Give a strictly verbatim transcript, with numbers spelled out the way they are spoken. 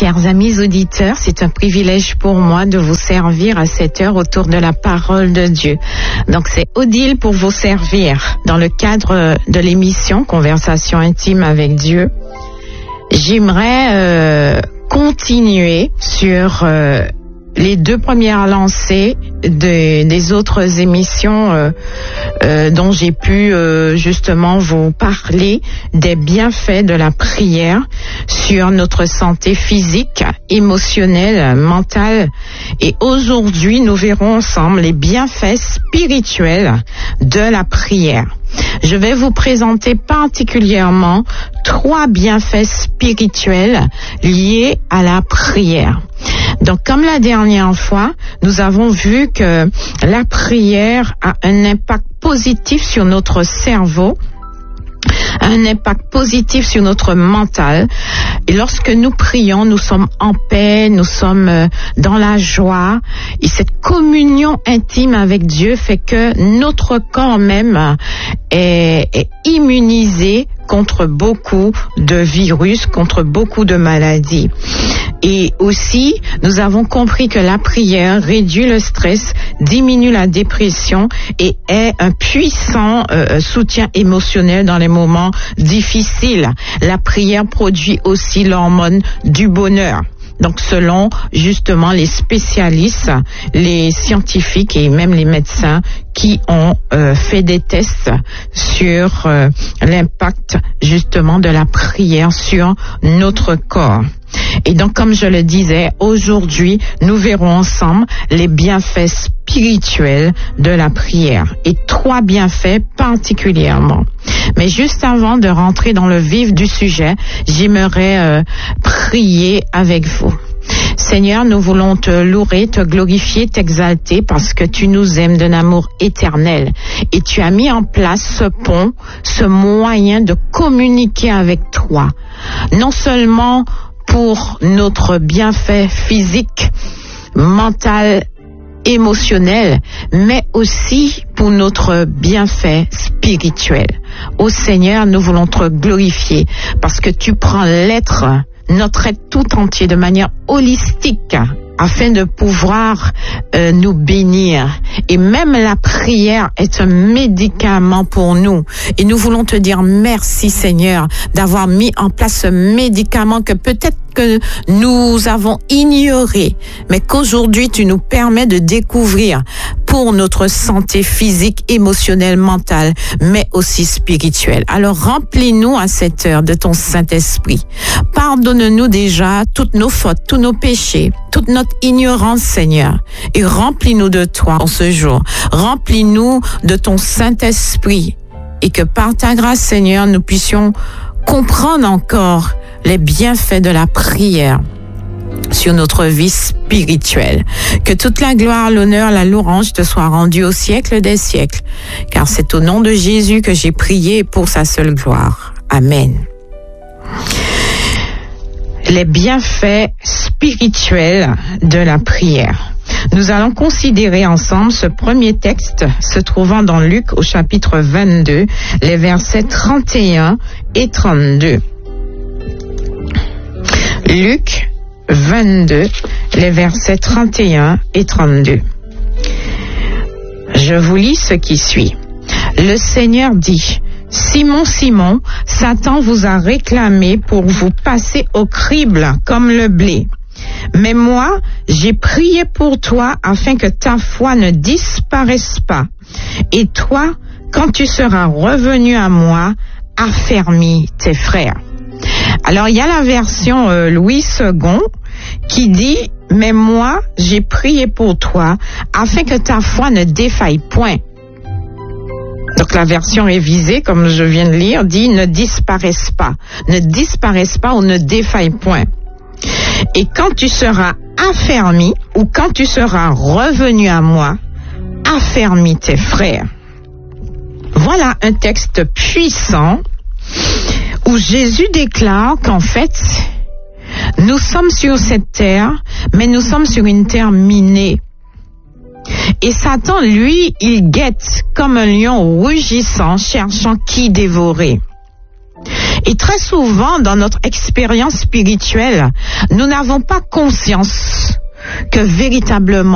Chers amis auditeurs, c'est un privilège pour moi de vous servir à cette heure autour de la parole de Dieu. Donc c'est Odile pour vous servir dans le cadre de l'émission Conversation intime avec Dieu. J'aimerais euh, continuer sur euh, les deux premières lancées de, des autres émissions euh, euh, dont j'ai pu euh, justement vous parler des bienfaits de la prière sur notre santé physique, émotionnelle, mentale. Et aujourd'hui, nous verrons ensemble les bienfaits spirituels de la prière. Je vais vous présenter particulièrement trois bienfaits spirituels liés à la prière. Donc, comme la dernière fois, nous avons vu que la prière a un impact positif sur notre cerveau, un impact positif sur notre mental. Et lorsque nous prions, nous sommes en paix, nous sommes dans la joie. Et cette communion intime avec Dieu fait que notre corps même est, est immunisé contre beaucoup de virus, contre beaucoup de maladies. Et aussi, nous avons compris que la prière réduit le stress, diminue la dépression et est un puissant euh, soutien émotionnel dans les moments difficiles. La prière produit aussi l'hormone du bonheur. Donc, selon justement les spécialistes, les scientifiques et même les médecins qui ont euh, fait des tests sur euh, l'impact justement de la prière sur notre corps. Et donc, comme je le disais, aujourd'hui, nous verrons ensemble les bienfaits spirituels de la prière et trois bienfaits particulièrement. Mais juste avant de rentrer dans le vif du sujet, j'aimerais euh, prier avec vous. Seigneur, nous voulons te louer, te glorifier, t'exalter parce que tu nous aimes d'un amour éternel et tu as mis en place ce pont, ce moyen de communiquer avec toi. Non seulement pour notre bienfait physique, mental, émotionnel, mais aussi pour notre bienfait spirituel. Ô Seigneur, nous voulons te glorifier parce que tu prends l'être, notre être tout entier de manière holistique afin de pouvoir euh, nous bénir. Et même la prière est un médicament pour nous. Et nous voulons te dire merci Seigneur d'avoir mis en place ce médicament que peut-être que nous avons ignoré, mais qu'aujourd'hui tu nous permets de découvrir pour notre santé physique, émotionnelle, mentale, mais aussi spirituelle. Alors remplis-nous à cette heure de ton Saint-Esprit. Pardonne-nous déjà toutes nos fautes, tous nos péchés, toute notre ignorance, Seigneur, et remplis-nous de toi en ce jour. Remplis-nous de ton Saint-Esprit et que par ta grâce, Seigneur, nous puissions comprendre encore les bienfaits de la prière sur notre vie spirituelle. Que toute la gloire, l'honneur, la louange te soient rendue au siècle des siècles, car c'est au nom de Jésus que j'ai prié pour sa seule gloire. Amen. Les bienfaits spirituels de la prière. Nous allons considérer ensemble ce premier texte se trouvant dans Luc au chapitre vingt-deux, les versets trente et un et trente-deux. Luc vingt-deux, les versets trente et un et trente-deux. Je vous lis ce qui suit. Le Seigneur dit: Simon, Simon, Satan vous a réclamé pour vous passer au crible comme le blé. Mais moi, j'ai prié pour toi afin que ta foi ne disparaisse pas. Et toi, quand tu seras revenu à moi, affermis tes frères. Alors, il y a la version euh, Louis second qui dit « Mais moi, j'ai prié pour toi afin que ta foi ne défaille point. » Donc, la version révisée, comme je viens de lire, dit « Ne disparaisse pas. » Ne disparaisse pas ou ne défaille point. Et quand tu seras affermi ou quand tu seras revenu à moi, affermis tes frères. Voilà un texte puissant où Jésus déclare qu'en fait, nous sommes sur cette terre, mais nous sommes sur une terre minée. Et Satan, lui, il guette comme un lion rugissant, cherchant qui dévorer. Et très souvent, dans notre expérience spirituelle, nous n'avons pas conscience que véritablement